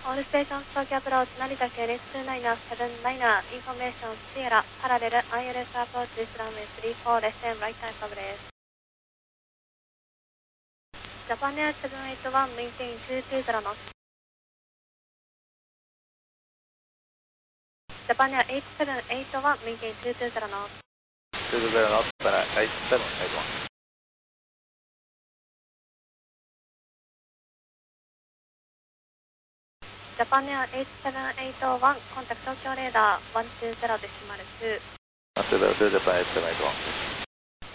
オールステーション早期アプローチ成田系列2979インフォメーションシエラパラレル ILS アプローチスラム34レッセンライトタイムです。ジャパンエア781メインテイン220ノット。ジャパンエア8781メインテイン220ノット。 220ノットから8781。 ジャパンエア8781コンタクト東京レーダー120デシマル2。 120ジャパン8781。